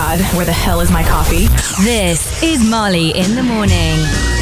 God, where the hell is my coffee? This is Marley in the Morning.